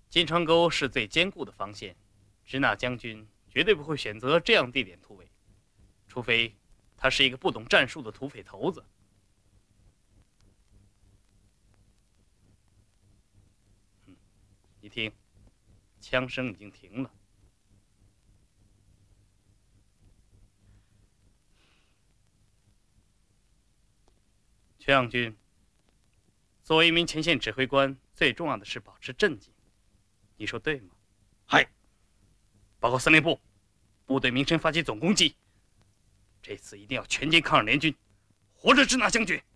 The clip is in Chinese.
金川沟是最坚固的防线，支那将军绝对不会选择这样地点突围，除非他是一个不懂战术的土匪头子。你听，枪声已经停了。全养军，作为一名前线指挥官，最重要的是保持镇静。你说对吗？ 嗨， 报告司令部，部队明晨发起总攻击，这次一定要全歼抗日联军，活着支那将军。